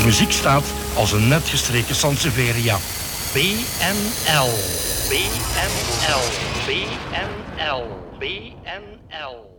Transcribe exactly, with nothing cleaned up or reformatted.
muziek staat als een net gestreken Sansevieria. B N L. B N L. B N L. B N L.